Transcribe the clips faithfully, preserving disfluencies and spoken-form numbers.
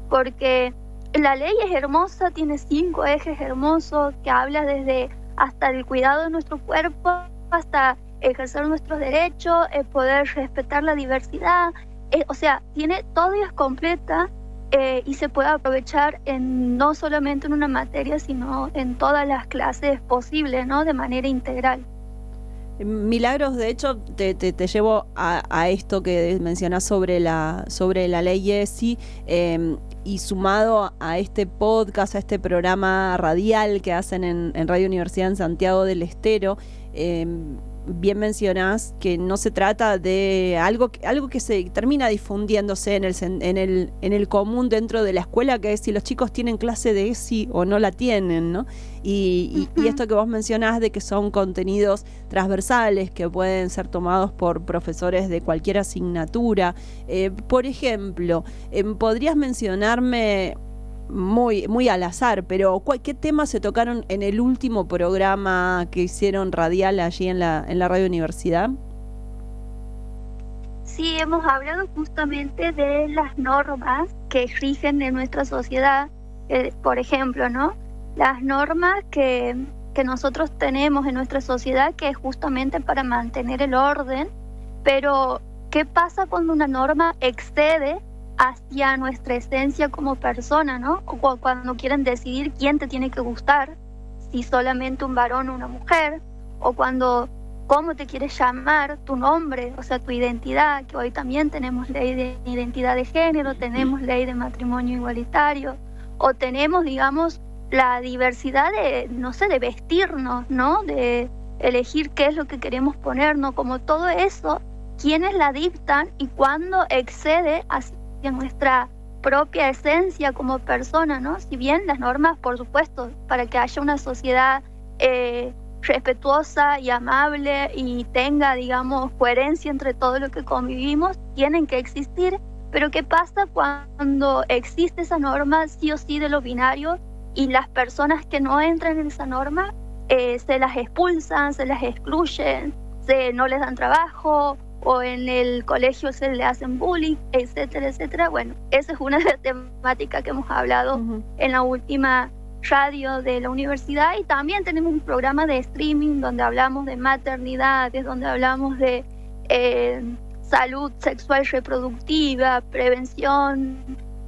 porque la ley es hermosa, tiene cinco ejes hermosos que habla desde hasta el cuidado de nuestro cuerpo, hasta ejercer nuestros derechos, eh, poder respetar la diversidad, eh, o sea, tiene todo y es completa. Eh, y se puede aprovechar en, no solamente en una materia, sino en todas las clases posibles, ¿no? De manera integral. Milagros, de hecho, te, te, te llevo a, a esto que mencionás sobre la, sobre la ley ESI, eh, y sumado a este podcast, a este programa radial que hacen en, en Radio Universidad en Santiago del Estero, eh, bien mencionás que no se trata de algo, algo que se termina difundiéndose en el, en, el, en el común dentro de la escuela, que es si los chicos tienen clase de ESI o no la tienen, ¿no? Y, y, uh-huh. y esto que vos mencionás de que son contenidos transversales que pueden ser tomados por profesores de cualquier asignatura. Eh, por ejemplo, eh, ¿podrías mencionarme muy, muy al azar, pero ¿qué temas se tocaron en el último programa que hicieron radial allí en la, en la Radio Universidad? Sí, hemos hablado justamente de las normas que rigen en nuestra sociedad, eh, por ejemplo, ¿no? Las normas que, que nosotros tenemos en nuestra sociedad, que es justamente para mantener el orden, pero ¿qué pasa cuando una norma excede hacia nuestra esencia como persona, ¿no? O cuando quieren decidir quién te tiene que gustar, si solamente un varón o una mujer, o cuando cómo te quieres llamar, tu nombre, o sea, tu identidad, que hoy también tenemos ley de identidad de género, tenemos ley de matrimonio igualitario, o tenemos, digamos, la diversidad de, no sé, de vestirnos, ¿no? De elegir qué es lo que queremos ponernos, como todo eso, quiénes la dictan y cuándo excede hacia nuestra propia esencia como persona, ¿no? Si bien las normas, por supuesto, para que haya una sociedad eh, respetuosa y amable y tenga, digamos, coherencia entre todo lo que convivimos, tienen que existir, pero ¿qué pasa cuando existe esa norma sí o sí de lo binario y las personas que no entran en esa norma eh, se las expulsan, se las excluyen, se, no les dan trabajo, o en el colegio se le hacen bullying, etcétera, etcétera? Bueno, esa es una de las temáticas que hemos hablado uh-huh. en la última radio de la universidad, y también tenemos un programa de streaming donde hablamos de maternidades, donde hablamos de eh, salud sexual reproductiva, prevención,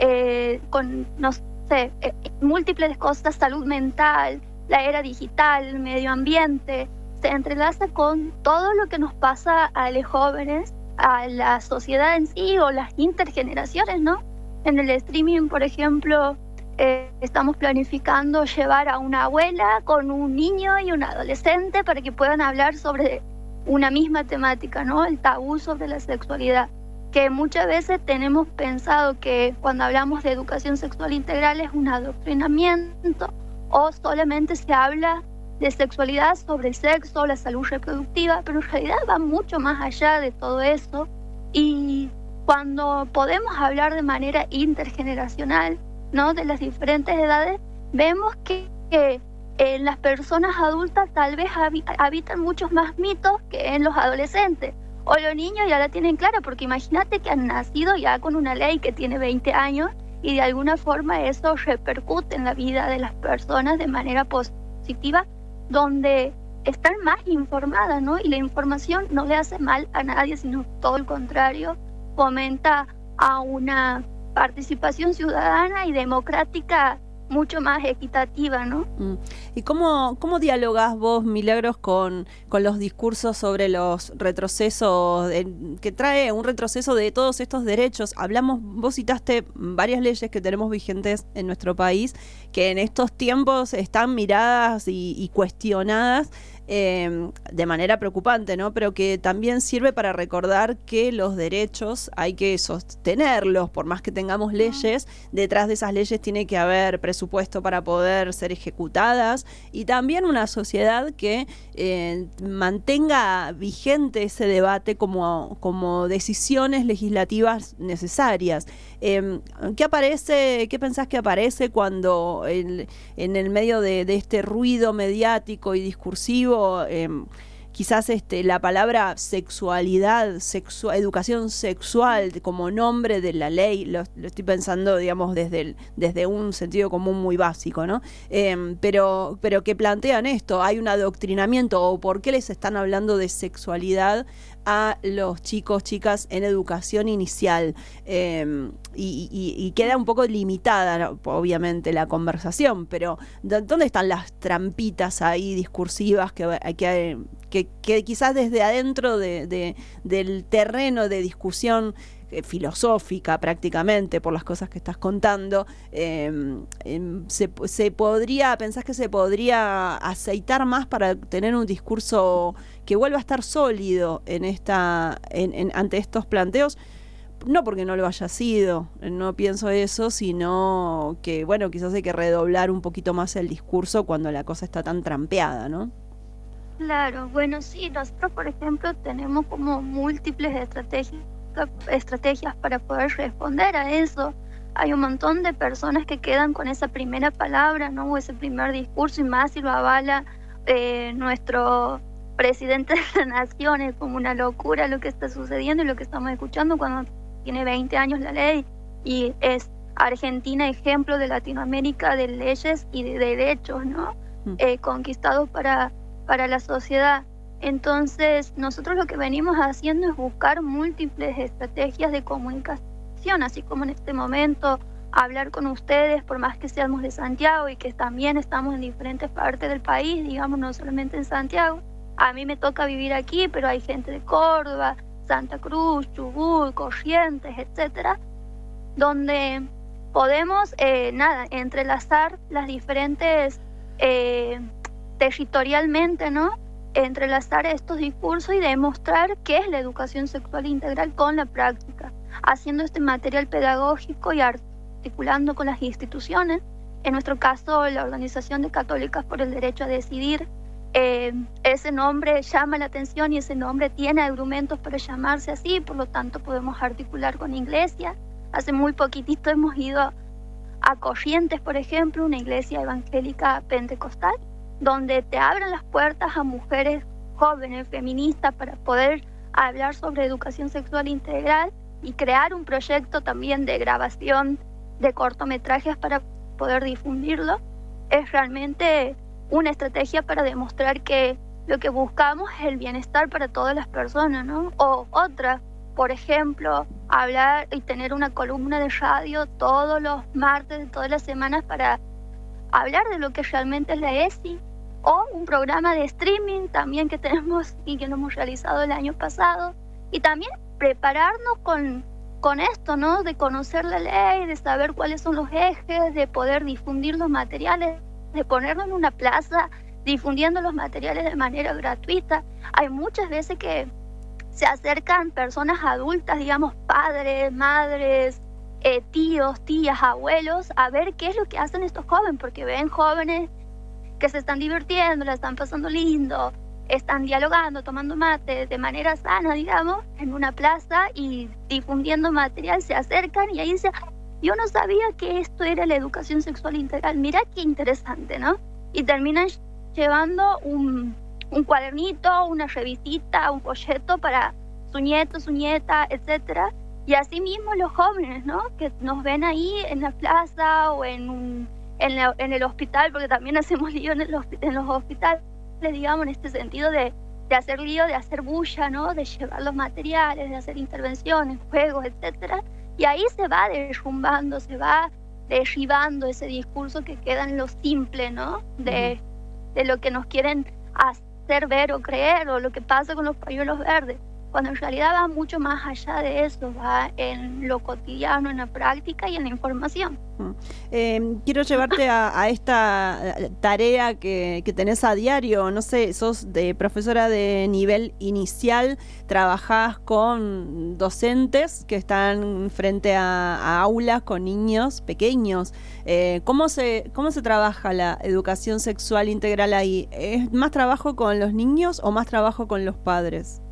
eh, con, no sé, eh, múltiples cosas, salud mental, la era digital, el medio ambiente. Se entrelaza con todo lo que nos pasa a los jóvenes, a la sociedad en sí o las intergeneraciones, ¿no? En el streaming, por ejemplo, eh, estamos planificando llevar a una abuela con un niño y un adolescente para que puedan hablar sobre una misma temática, ¿no? El tabú sobre la sexualidad, que muchas veces tenemos pensado que cuando hablamos de educación sexual integral es un adoctrinamiento o solamente se habla de sexualidad sobre el sexo, la salud reproductiva, pero en realidad va mucho más allá de todo eso. Y cuando podemos hablar de manera intergeneracional, ¿no? De las diferentes edades, vemos que, que en las personas adultas tal vez habitan muchos más mitos que en los adolescentes. O los niños ya la tienen clara, porque imagínate que han nacido ya con una ley que tiene veinte años y de alguna forma eso repercute en la vida de las personas de manera positiva, donde están más informadas, ¿no? Y la información no le hace mal a nadie, sino todo el contrario, fomenta a una participación ciudadana y democrática mucho más equitativa, ¿no? ¿Y cómo, cómo dialogás vos, Milagros, con, con los discursos sobre los retrocesos, de, que trae un retroceso de todos estos derechos? Hablamos, vos citaste varias leyes que tenemos vigentes en nuestro país, que en estos tiempos están miradas y, y cuestionadas eh, de manera preocupante, ¿no? Pero que también sirve para recordar que los derechos hay que sostenerlos, por más que tengamos leyes, detrás de esas leyes tiene que haber presupuesto para poder ser ejecutadas, y también una sociedad que eh, mantenga vigente ese debate como, como decisiones legislativas necesarias. Eh, ¿Qué aparece, qué pensás que aparece cuando el, en el medio de, de este ruido mediático y discursivo eh, quizás este, la palabra sexualidad, sexu- educación sexual como nombre de la ley, lo, lo estoy pensando, digamos, desde, el, desde un sentido común muy básico, ¿no? Eh, pero, pero que plantean esto, hay un adoctrinamiento, o por qué les están hablando de sexualidad a los chicos, chicas en educación inicial. Eh, y, y, y queda un poco limitada, ¿no? Obviamente, la conversación, pero ¿dónde están las trampitas ahí discursivas que, que, que, que quizás desde adentro de, de, del terreno de discusión eh, filosófica prácticamente, por las cosas que estás contando, eh, eh, se, se podría, pensás que se podría aceitar más para tener un discurso que vuelva a estar sólido en esta, en, en, ante estos planteos? No porque no lo haya sido, no pienso eso, sino que, bueno, quizás hay que redoblar un poquito más el discurso cuando la cosa está tan trampeada, ¿no? Claro, bueno, sí, nosotros, por ejemplo, tenemos como múltiples estrategias, estrategias para poder responder a eso. Hay un montón de personas que quedan con esa primera palabra, ¿no? O ese primer discurso, y más si lo avala eh, nuestro presidente de la nación. Es como una locura lo que está sucediendo y lo que estamos escuchando cuando tiene veinte años la ley, y es Argentina ejemplo de Latinoamérica de leyes y de derechos, ¿no? Mm. Eh, conquistados para, para la sociedad. Entonces, nosotros lo que venimos haciendo es buscar múltiples estrategias de comunicación, así como en este momento hablar con ustedes, por más que seamos de Santiago y que también estamos en diferentes partes del país, digamos, no solamente en Santiago. A mí me toca vivir aquí, pero hay gente de Córdoba, Santa Cruz, Chubut, Corrientes, etcétera, donde podemos, eh, nada, entrelazar las diferentes, eh, territorialmente, ¿no? Entrelazar estos discursos y demostrar qué es la educación sexual integral con la práctica, haciendo este material pedagógico y articulando con las instituciones, en nuestro caso la Organización de Católicas por el Derecho a Decidir. Eh, ese nombre llama la atención y ese nombre tiene argumentos para llamarse así, por lo tanto podemos articular con iglesia. Hace muy poquitito hemos ido a Corrientes, por ejemplo, una iglesia evangélica pentecostal, donde te abren las puertas a mujeres jóvenes, feministas, para poder hablar sobre educación sexual integral y crear un proyecto también de grabación de cortometrajes para poder difundirlo. Es realmente una estrategia para demostrar que lo que buscamos es el bienestar para todas las personas, ¿no? O otra, por ejemplo, hablar y tener una columna de radio todos los martes de todas las semanas para hablar de lo que realmente es la E S I, o un programa de streaming también que tenemos y que lo hemos realizado el año pasado, y también prepararnos con, con esto, ¿no? De conocer la ley, de saber cuáles son los ejes, de poder difundir los materiales, de ponernos en una plaza difundiendo los materiales de manera gratuita. Hay muchas veces que se acercan personas adultas, digamos padres, madres, eh, tíos, tías, abuelos, a ver qué es lo que hacen estos jóvenes, porque ven jóvenes que se están divirtiendo, la están pasando lindo, están dialogando, tomando mate de manera sana, digamos, en una plaza y difundiendo material, se acercan y ahí dicen: yo no sabía que esto era la educación sexual integral, mira qué interesante, ¿no? Y terminan llevando un, un cuadernito, una revistita, un folleto para su nieto, su nieta, etcétera. Y así mismo los jóvenes, ¿no? Que nos ven ahí en la plaza o en, un, en, la, en el hospital, porque también hacemos lío en, el, en los hospitales, digamos, en este sentido de, de hacer lío, de hacer bulla, ¿no? De llevar los materiales, de hacer intervenciones, juegos, etcétera. Y ahí se va derrumbando, se va derribando ese discurso que queda en lo simple, ¿no? De, uh-huh. de lo que nos quieren hacer ver o creer, o lo que pasa con los pañuelos verdes, cuando en realidad va mucho más allá de eso, va en lo cotidiano, en la práctica y en la información. Uh-huh. Eh, quiero llevarte a, a esta tarea que, que tenés a diario. No sé, sos de profesora de nivel inicial, trabajás con docentes que están frente a, a aulas con niños pequeños. Eh, ¿cómo se, cómo se trabaja la educación sexual integral ahí? ¿Es más trabajo con los niños o más trabajo con los padres?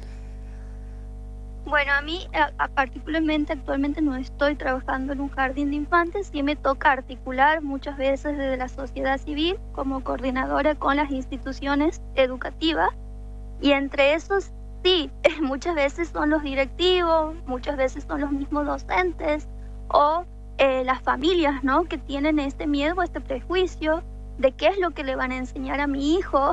Bueno, a mí a, a particularmente actualmente no estoy trabajando en un jardín de infantes, sí me toca articular muchas veces desde la sociedad civil como coordinadora con las instituciones educativas, Y entre esos, sí, muchas veces son los directivos, muchas veces son los mismos docentes o eh, las familias, ¿no? Que tienen este miedo, este prejuicio de qué es lo que le van a enseñar a mi hijo.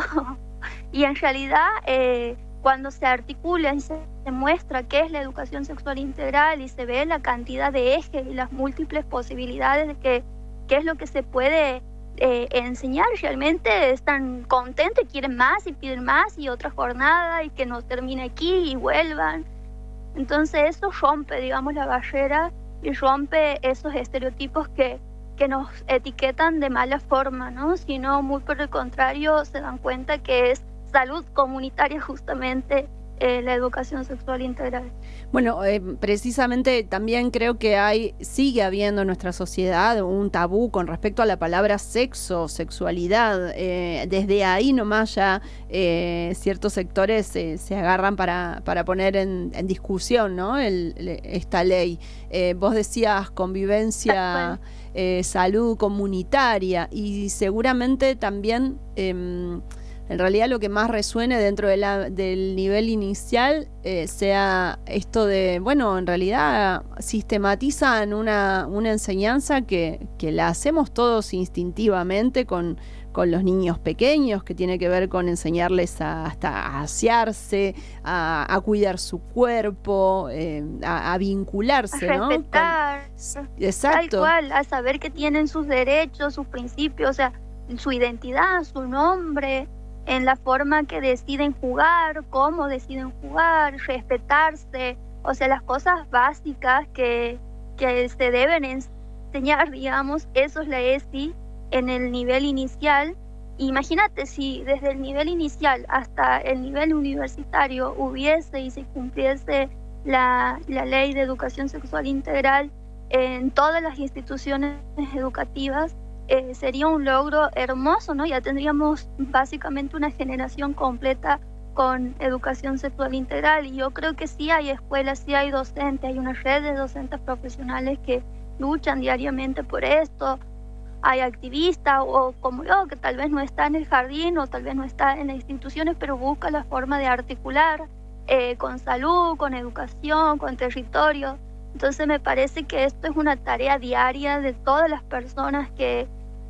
Y en realidad, eh, cuando se articula y se, se muestra qué es la educación sexual integral y se ve la cantidad de ejes y las múltiples posibilidades de que, qué es lo que se puede eh, enseñar, realmente están contentos y quieren más y piden más y otra jornada y que no termine aquí y vuelvan. Entonces eso rompe, digamos, la barrera y rompe esos estereotipos que, que nos etiquetan de mala forma, ¿no? Sino muy por el contrario se dan cuenta que es salud comunitaria justamente eh, la educación sexual integral. Bueno, eh, precisamente también creo que hay, sigue habiendo en nuestra sociedad un tabú con respecto a la palabra sexo, sexualidad. Eh, desde ahí nomás ya eh, ciertos sectores eh, se agarran para, para poner en, en discusión, ¿no? El, el, esta ley. Eh, vos decías convivencia, eh, salud comunitaria y seguramente también... Eh, en realidad lo que más resuene dentro de la, del nivel inicial eh, sea esto de, bueno, en realidad sistematizan una, una enseñanza que, que la hacemos todos instintivamente con, con los niños pequeños, que tiene que ver con enseñarles a, hasta a asearse, a, a cuidar su cuerpo, eh, a, a vincularse, a ¿no? respetar, Con, exacto. Tal cual, a saber que tienen sus derechos, sus principios, o sea, su identidad, su nombre, en la forma que deciden jugar, cómo deciden jugar, respetarse, o sea, las cosas básicas que, que se deben enseñar, digamos, eso es la E S I en el nivel inicial. Imagínate si desde el nivel inicial hasta el nivel universitario hubiese y se cumpliese la, la ley de educación sexual integral en todas las instituciones educativas, Eh, sería un logro hermoso, ¿no? Ya tendríamos básicamente una generación completa con educación sexual integral y yo creo que sí hay escuelas, sí hay docentes, hay una red de docentes profesionales que luchan diariamente por esto, hay activistas o como yo que tal vez no está en el jardín o tal vez no está en las instituciones pero busca la forma de articular eh, con salud, con educación, con territorio. Entonces me parece que esto es una tarea diaria de todas las personas que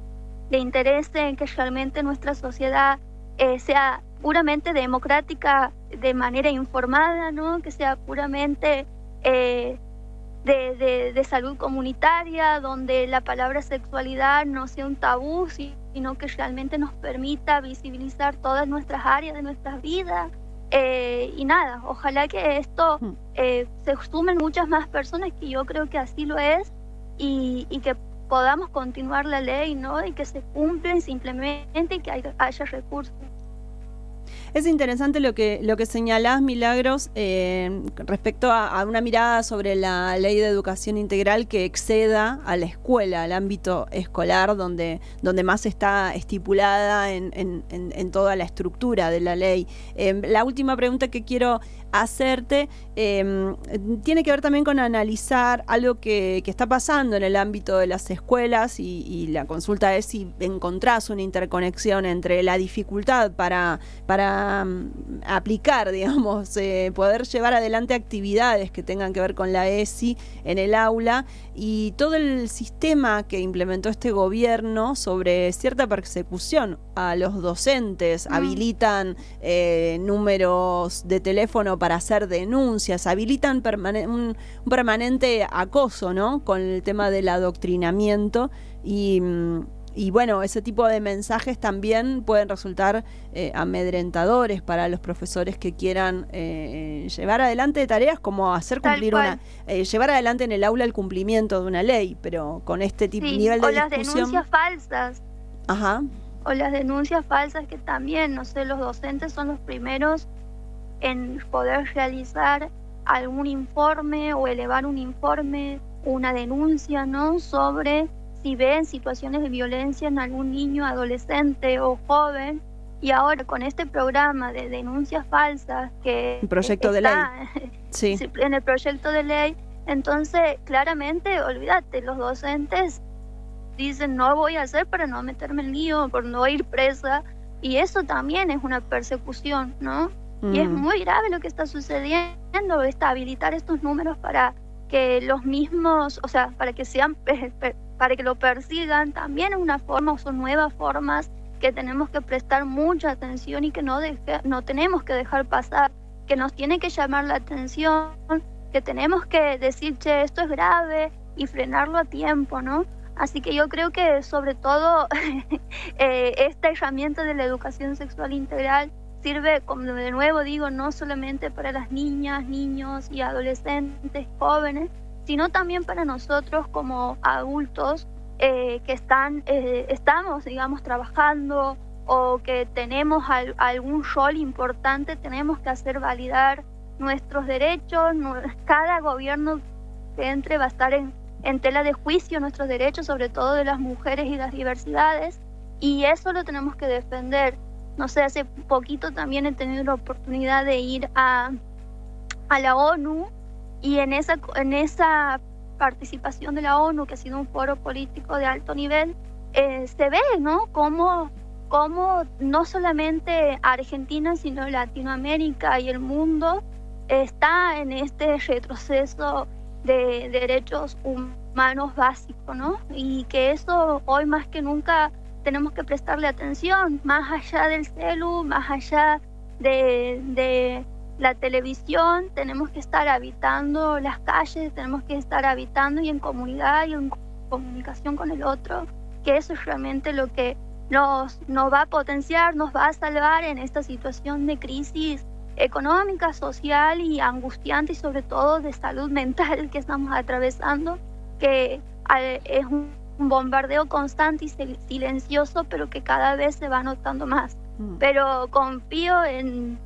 le interese en que realmente nuestra sociedad eh, sea puramente democrática de manera informada, ¿no? Que sea puramente eh, de, de, de salud comunitaria, donde la palabra sexualidad no sea un tabú, sino que realmente nos permita visibilizar todas nuestras áreas de nuestras vidas. Eh, y nada, ojalá que esto eh, se sumen muchas más personas, que yo creo que así lo es, y, y que podamos continuar la ley, ¿no? Y que se cumplen simplemente y que haya, haya recursos. Es interesante lo que, lo que señalás, Milagros, eh, respecto a, a una mirada sobre la ley de educación integral que exceda a la escuela, al ámbito escolar, donde, donde más está estipulada en, en, en, en toda la estructura de la ley. Eh, la última pregunta que quiero hacerte eh, tiene que ver también con analizar algo que, que está pasando en el ámbito de las escuelas y, y la consulta es si encontrás una interconexión entre la dificultad para, para um, aplicar, digamos, eh, poder llevar adelante actividades que tengan que ver con la E S I en el aula y todo el sistema que implementó este gobierno sobre cierta persecución a los docentes, mm. habilitan eh, números de teléfono para hacer denuncias, habilitan permane- un, un permanente acoso, ¿no? Con el tema del adoctrinamiento y, y bueno, ese tipo de mensajes también pueden resultar eh, amedrentadores para los profesores que quieran eh, llevar adelante tareas como hacer cumplir una, eh, llevar adelante en el aula el cumplimiento de una ley, pero con este tipo sí, nivel de o discusión. las denuncias falsas. Ajá. O las denuncias falsas que también, no sé, los docentes son los primeros en poder realizar algún informe o elevar un informe, una denuncia, ¿no? Sobre si ven situaciones de violencia en algún niño, adolescente o joven. Y ahora con este programa de denuncias falsas que el proyecto está de ley. Sí. en el proyecto de ley, entonces claramente, olvídate, los docentes dicen no voy a hacer para no meterme en lío, por no ir presa, y eso también es una persecución, ¿no? Mm. Y es muy grave lo que está sucediendo, está habilitar estos números para que los mismos, o sea, para que sean, para que lo persigan, también es una forma, o son nuevas formas que tenemos que prestar mucha atención y que no, deje, no tenemos que dejar pasar, que nos tiene que llamar la atención, que tenemos que decir, che, esto es grave y frenarlo a tiempo, ¿no? Así que yo creo que sobre todo eh, esta herramienta de la educación sexual integral sirve, como de nuevo digo, no solamente para las niñas, niños y adolescentes, jóvenes, sino también para nosotros como adultos eh, que están, eh, estamos, digamos, trabajando o que tenemos al, algún rol importante, tenemos que hacer validar nuestros derechos. Cada gobierno que entre va a estar en, en tela de juicio nuestros derechos, sobre todo de las mujeres y las diversidades, y eso lo tenemos que defender. No sé, hace poquito también he tenido la oportunidad de ir a, a la ONU, y en esa, en esa participación de la ONU, que ha sido un foro político de alto nivel, eh, se ve, ¿no?, cómo, cómo no solamente Argentina, sino Latinoamérica y el mundo está en este retroceso de derechos humanos básicos, ¿no? Y que eso hoy más que nunca tenemos que prestarle atención, más allá del celu, más allá de, de la televisión, tenemos que estar habitando las calles, tenemos que estar habitando y en comunidad y en comunicación con el otro, que eso es realmente lo que nos, nos va a potenciar, nos va a salvar en esta situación de crisis económica, social y angustiante, y sobre todo de salud mental que estamos atravesando, que es un un bombardeo constante y silencioso, pero que cada vez se va notando más. Mm. Pero confío en,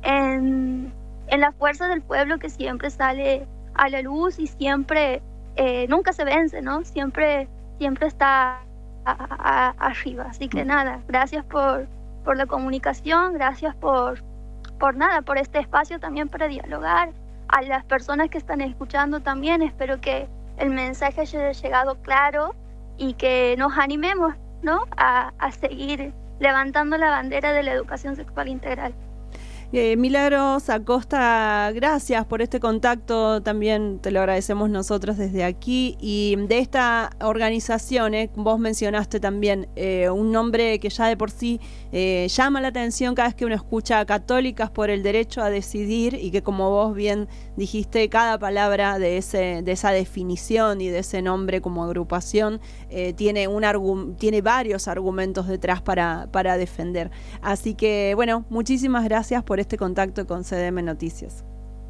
en, en la fuerza del pueblo, que siempre sale a la luz y siempre, eh, nunca se vence, ¿no? Siempre, siempre está a, a, arriba. Así que nada, gracias por, por la comunicación, gracias por, por nada, por este espacio también para dialogar. A las personas que están escuchando también, espero que el mensaje haya llegado claro y que nos animemos, ¿no?, a, a seguir levantando la bandera de la educación sexual integral. Eh, Milagros Acosta, gracias por este contacto, también te lo agradecemos nosotros desde aquí. Y de esta organización, eh, vos mencionaste también eh, un nombre que ya de por sí eh, llama la atención cada vez que uno escucha Católicas por el Derecho a Decidir, y que, como vos bien dijiste, cada palabra de, ese, de esa definición y de ese nombre como agrupación eh, tiene, un argu- tiene varios argumentos detrás para, para defender. Así que, bueno, muchísimas gracias por este contacto con C D M Noticias.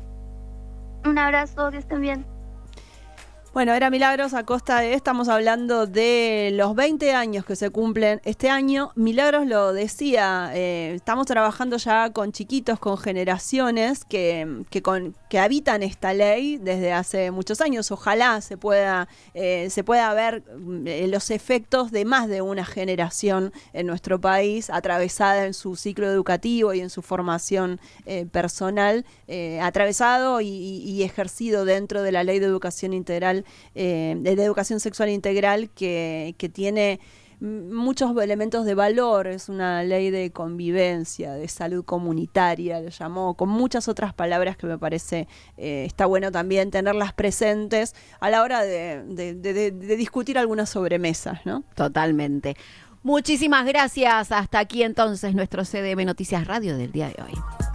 Un abrazo, que estén bien. Bueno, era Milagros Acosta. Estamos hablando de los veinte años que se cumplen este año. Milagros lo decía, eh, estamos trabajando ya con chiquitos, con generaciones que, que, con, que habitan esta ley desde hace muchos años. Ojalá se pueda, eh, se pueda ver eh, los efectos de más de una generación en nuestro país, atravesada en su ciclo educativo y en su formación eh, personal, eh, atravesado y, y ejercido dentro de la Ley de Educación Integral, Eh, de educación sexual integral, que, que tiene muchos elementos de valor. Es una ley de convivencia, de salud comunitaria, lo llamó, con muchas otras palabras que me parece eh, está bueno también tenerlas presentes a la hora de, de, de, de, de discutir algunas sobremesas, ¿no? Totalmente. Muchísimas gracias. Hasta aquí entonces nuestro C D M Noticias Radio del día de hoy.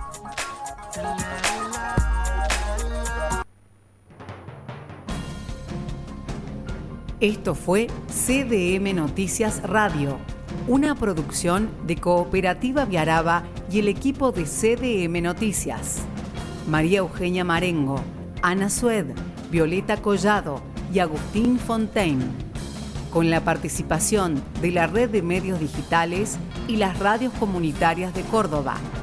Esto fue C D M Noticias Radio, una producción de Cooperativa Viaraba y el equipo de C D M Noticias. María Eugenia Marengo, Ana Sued, Violeta Collado y Agustín Fontaine. Con la participación de la Red de Medios Digitales y las radios comunitarias de Córdoba.